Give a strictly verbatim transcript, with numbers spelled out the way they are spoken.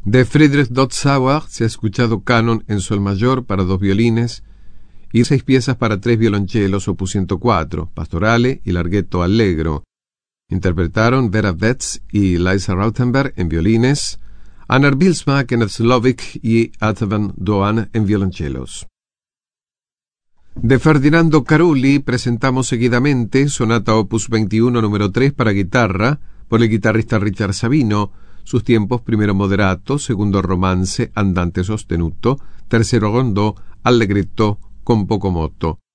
De Friedrich Dottsauer se ha escuchado Canon en sol mayor para dos violines y seis piezas para tres violonchelos, opus ciento cuatro, Pastorale y Larghetto Allegro. Interpretaron Vera Betz y Liza Rautenberg en violines, Anna Bilsma, Kenneth Slovic y Atavan Doan en violonchelos. De Ferdinando Carulli presentamos seguidamente Sonata opus veintiuno número tres para guitarra por el guitarrista Richard Sabino, sus tiempos primero moderato, segundo romance andante sostenuto, tercero rondò, allegretto con poco moto.